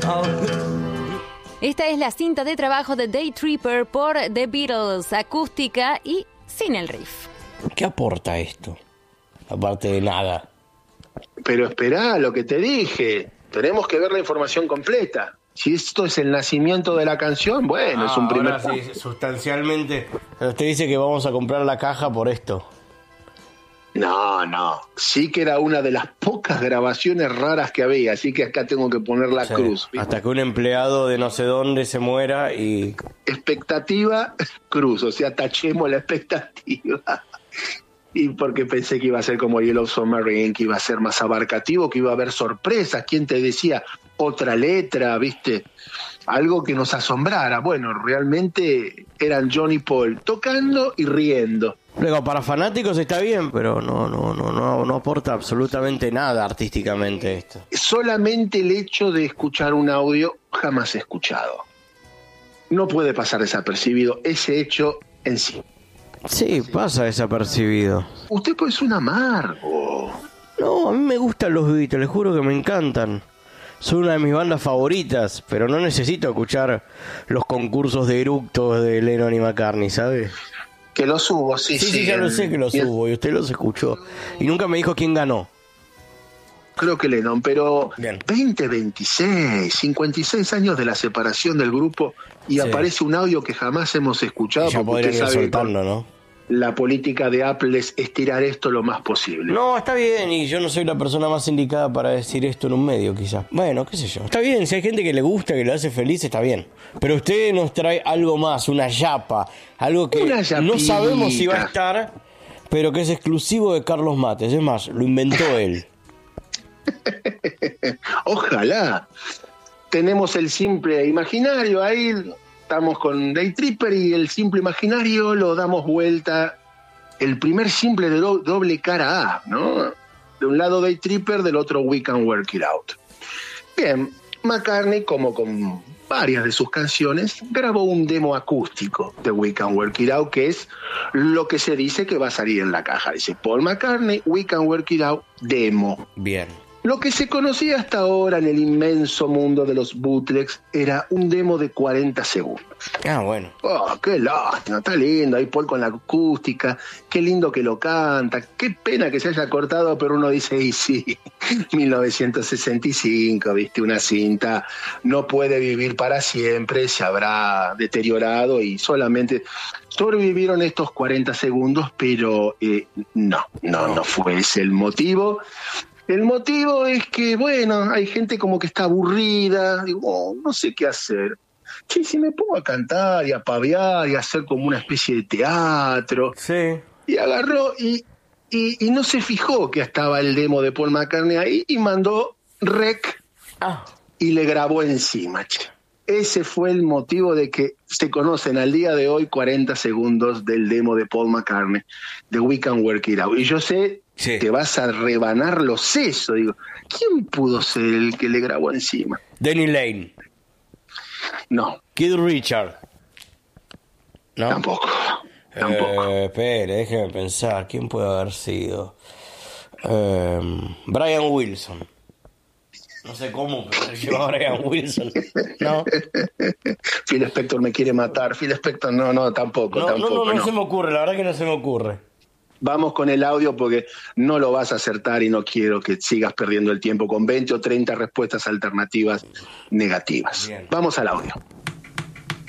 Esta es la cinta de trabajo de Day Tripper por The Beatles, acústica y sin el riff. ¿Qué aporta esto? Aparte de nada. Pero esperá, lo que te dije, tenemos que ver la información completa. Si esto es el nacimiento de la canción, bueno, es un primer paso. Sí, sustancialmente. Usted dice que vamos a comprar la caja por esto. No, sí que era una de las pocas grabaciones raras que había, así que acá tengo que poner la cruz. ¿Viste? Hasta que un empleado de no sé dónde se muera y... Expectativa, cruz, o sea, tachemos la expectativa. Y porque pensé que iba a ser como Yellow Submarine, que iba a ser más abarcativo, que iba a haber sorpresas. ¿Quién te decía otra letra, viste? Algo que nos asombrara. Bueno, realmente eran John y Paul tocando y riendo. Luego, para fanáticos está bien, pero no aporta absolutamente nada artísticamente esto. Solamente el hecho de escuchar un audio jamás escuchado. No puede pasar desapercibido ese hecho en sí. Sí, pasa desapercibido. Usted pues es un amargo. No, a mí me gustan los Beatles, les juro que me encantan. Son una de mis bandas favoritas, pero no necesito escuchar los concursos de eructos de Lennon y McCartney, ¿sabes? Que los subo, sí. Sí, ya lo sé que los subo y usted los escuchó. Y nunca me dijo quién ganó. Creo que Lennon, pero bien. 56 años de la separación del grupo y aparece un audio que jamás hemos escuchado. Ya podrían ir soltando, ¿no? La política de Apple es estirar esto lo más posible. No, está bien, y yo no soy la persona más indicada para decir esto en un medio, quizás. Bueno, qué sé yo. Está bien, si hay gente que le gusta, que le hace feliz, está bien. Pero usted nos trae algo más, una yapa, algo que no sabemos si va a estar, pero que es exclusivo de Carlos Mates. Es más, lo inventó él. Ojalá. Tenemos el simple imaginario ahí. Estamos con Day Tripper y el simple imaginario lo damos vuelta. El primer simple de doble cara A, ¿no? De un lado Day Tripper, del otro We Can Work It Out. Bien, McCartney, como con varias de sus canciones, grabó un demo acústico de We Can Work It Out, que es lo que se dice que va a salir en la caja. Dice Paul McCartney, We Can Work It Out, demo. Bien. Lo que se conocía hasta ahora en el inmenso mundo de los bootlegs era un demo de 40 segundos. Ah, bueno. Oh, qué lástima, está lindo, ahí Paul con la acústica, qué lindo que lo canta, qué pena que se haya cortado, pero uno dice, y sí, 1965, viste, una cinta no puede vivir para siempre, se habrá deteriorado y solamente sobrevivieron estos 40 segundos, pero no fue ese el motivo. El motivo es que, bueno, hay gente como que está aburrida, digo, no sé qué hacer. Che, si me pongo a cantar y a pavear y a hacer como una especie de teatro. Sí. Y agarró y no se fijó que estaba el demo de Paul McCartney ahí y mandó rec y le grabó encima, che. Ese fue el motivo de que se conocen al día de hoy 40 segundos del demo de Paul McCartney, de We Can Work It Out. Y yo sé que vas a rebanar los sesos. Digo, ¿quién pudo ser el que le grabó encima? Denny Lane. No. Keith Richard. ¿No? Tampoco. Espere, déjeme pensar. ¿Quién puede haber sido? Brian Wilson. No sé cómo, pero llevó a Brian Wilson. ¿No? Phil Spector me quiere matar. Phil Spector, no, tampoco. No se me ocurre, la verdad que no se me ocurre. Vamos con el audio porque no lo vas a acertar y no quiero que sigas perdiendo el tiempo con 20 o 30 respuestas alternativas negativas. Bien. Vamos al audio.